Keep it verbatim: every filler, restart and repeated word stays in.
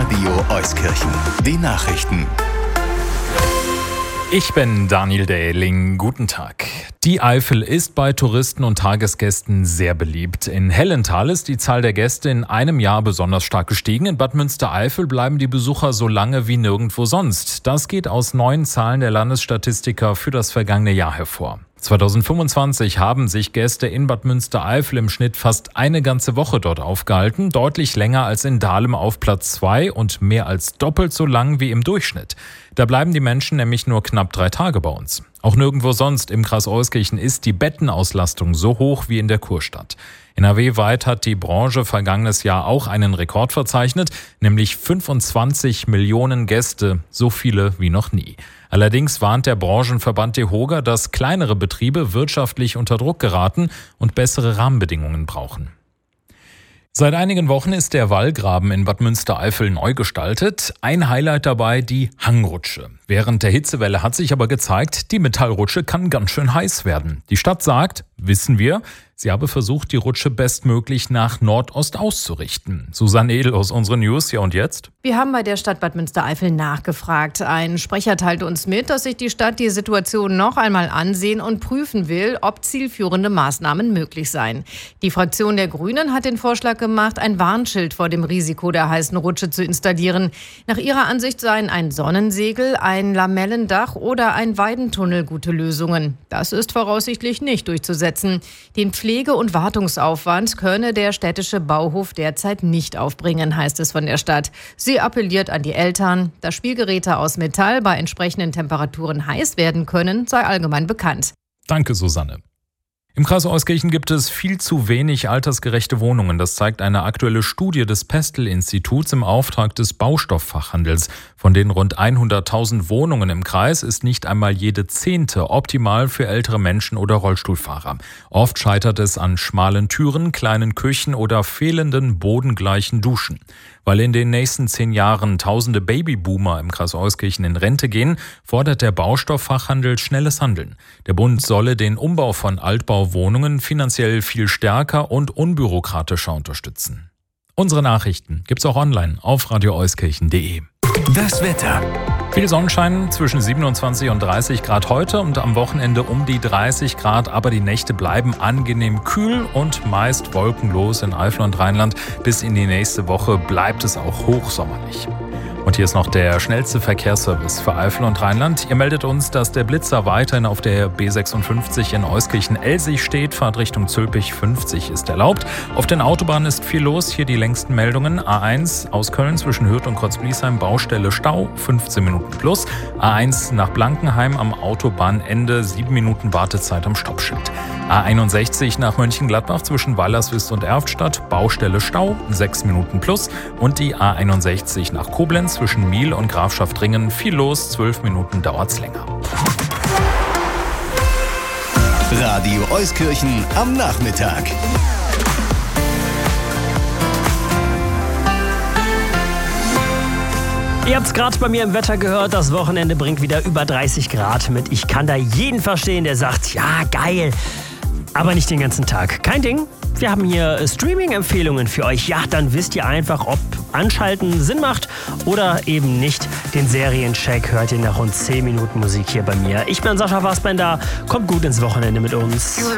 Radio Euskirchen. Die Nachrichten. Ich bin Daniel Dähling. Guten Tag. Die Eifel ist bei Touristen und Tagesgästen sehr beliebt. In Hellental ist die Zahl der Gäste in einem Jahr besonders stark gestiegen. In Bad Münstereifel bleiben die Besucher so lange wie nirgendwo sonst. Das geht aus neuen Zahlen der Landesstatistiker für das vergangene Jahr hervor. zweitausendfünfundzwanzig haben sich Gäste in Bad Münstereifel im Schnitt fast eine ganze Woche dort aufgehalten, deutlich länger als in Dahlem auf Platz zwei und mehr als doppelt so lang wie im Durchschnitt. Da bleiben die Menschen nämlich nur knapp drei Tage bei uns. Auch nirgendwo sonst im Kreis Euskirchen ist die Bettenauslastung so hoch wie in der Kurstadt. N R W-weit hat die Branche vergangenes Jahr auch einen Rekord verzeichnet, nämlich fünfundzwanzig Millionen Gäste, so viele wie noch nie. Allerdings warnt der Branchenverband DEHOGA, dass kleinere Betriebe wirtschaftlich unter Druck geraten und bessere Rahmenbedingungen brauchen. Seit einigen Wochen ist der Wallgraben in Bad Münstereifel neu gestaltet. Ein Highlight dabei die Hangrutsche. Während der Hitzewelle hat sich aber gezeigt, die Metallrutsche kann ganz schön heiß werden. Die Stadt sagt, wissen wir, sie habe versucht, die Rutsche bestmöglich nach Nordost auszurichten. Susanne Edel aus unseren News, ja und jetzt? Wir haben bei der Stadt Bad Münstereifel nachgefragt. Ein Sprecher teilte uns mit, dass sich die Stadt die Situation noch einmal ansehen und prüfen will, ob zielführende Maßnahmen möglich seien. Die Fraktion der Grünen hat den Vorschlag gemacht, ein Warnschild vor dem Risiko der heißen Rutsche zu installieren. Nach ihrer Ansicht seien ein Sonnensegel, ein Lamellendach oder ein Weidentunnel gute Lösungen. Das ist voraussichtlich nicht durchzusetzen. Den Pflege- und Wartungsaufwand könne der städtische Bauhof derzeit nicht aufbringen, heißt es von der Stadt. Sie appelliert an die Eltern. Dass Spielgeräte aus Metall bei entsprechenden Temperaturen heiß werden können, sei allgemein bekannt. Danke, Susanne. Im Kreis Euskirchen gibt es viel zu wenig altersgerechte Wohnungen. Das zeigt eine aktuelle Studie des Pestel-Instituts im Auftrag des Baustofffachhandels. Von den rund hunderttausend Wohnungen im Kreis ist nicht einmal jede zehnte optimal für ältere Menschen oder Rollstuhlfahrer. Oft scheitert es an schmalen Türen, kleinen Küchen oder fehlenden bodengleichen Duschen. Weil in den nächsten zehn Jahren tausende Babyboomer im Kreis Euskirchen in Rente gehen, fordert der Baustofffachhandel schnelles Handeln. Der Bund solle den Umbau von Altbauwohnungen finanziell viel stärker und unbürokratischer unterstützen. Unsere Nachrichten gibt's auch online auf radio euskirchen punkt de. Das Wetter. Viel Sonnenschein, zwischen siebenundzwanzig und dreißig Grad heute und am Wochenende um die dreißig Grad, aber die Nächte bleiben angenehm kühl und meist wolkenlos in Eifel und Rheinland. Bis in die nächste Woche bleibt es auch hochsommerlich. Und hier ist noch der schnellste Verkehrsservice für Eifel und Rheinland. Ihr meldet uns, dass der Blitzer weiterhin auf der B sechsundfünfzig in Euskirchen-Elsig steht. Fahrt Richtung Zülpich, fünfzig ist erlaubt. Auf den Autobahnen ist viel los. Hier die längsten Meldungen. A eins aus Köln zwischen Hürth und Kotzbliesheim, Baustelle Stau, fünfzehn Minuten plus. A eins nach Blankenheim am Autobahnende, sieben Minuten Wartezeit am Stoppschild. A einundsechzig nach Mönchengladbach zwischen Wallerswist und Erftstadt, Baustelle Stau, sechs Minuten plus. Und die A einundsechzig nach Koblenz zwischen Miel und Grafschaftringen, viel los, zwölf Minuten dauert's länger. Radio Euskirchen am Nachmittag. Ihr habt es gerade bei mir im Wetter gehört, das Wochenende bringt wieder über dreißig Grad mit. Ich kann da jeden verstehen, der sagt, ja geil, aber nicht den ganzen Tag. Kein Ding, wir haben hier Streaming-Empfehlungen für euch. Ja, dann wisst ihr einfach, ob Anschalten Sinn macht oder eben nicht. Den Seriencheck hört ihr nach rund zehn Minuten Musik hier bei mir. Ich bin Sascha Fassbender, kommt gut ins Wochenende mit uns.